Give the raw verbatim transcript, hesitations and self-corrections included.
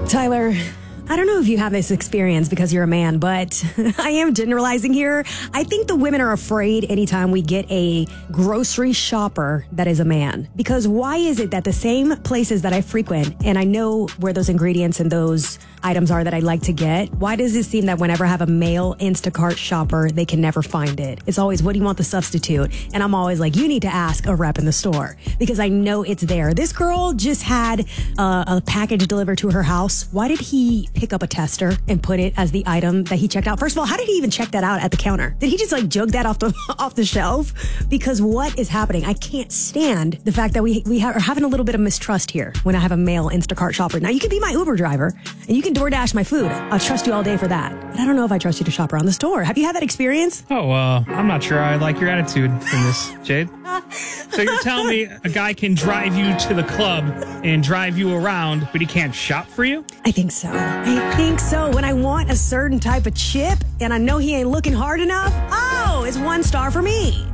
Tyler, I don't know if you have this experience because you're a man, but I am generalizing here. I think the women are afraid anytime we get a grocery shopper that is a man. Because why is it that the same places that I frequent, and I know where those ingredients and those items are that I like to get, why does it seem that whenever I have a male Instacart shopper, they can never find it? It's always, what do you want the substitute? And I'm always like, you need to ask a rep in the store because I know it's there. This girl just had uh, a package delivered to her house. Why did he pick up a tester and put it as the item that he checked out? First of all, how did he even check that out at the counter? Did he just like jug that off the off the shelf? Because what is happening? I can't stand the fact that we we are having a little bit of mistrust here when I have a male Instacart shopper. Now, you can be my Uber driver and you can DoorDash my food. I'll trust you all day for that. But I don't know if I trust you to shop around the store. Have you had that experience? Oh, uh, I'm not sure I like your attitude in this, Jade. So you're telling me a guy can drive you to the club and drive you around, but he can't shop for you? I think so. I think so. When I want a certain type of chip and I know he ain't looking hard enough, oh, it's one star for me.